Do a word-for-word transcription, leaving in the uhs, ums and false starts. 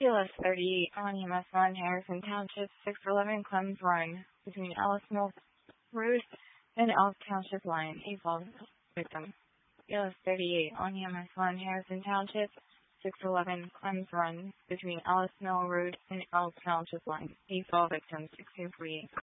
P L S thirty-eight on E M S one, Harrison Township, six eleven Clemens Run, between Ellis Mills Road and Ellis Township line. A false victim. P L S thirty-eight on E M S one, Harrison Township, six eleven Clemens Run, between Ellis Mill Road and Ellis Township line. A false victim, six two three eight.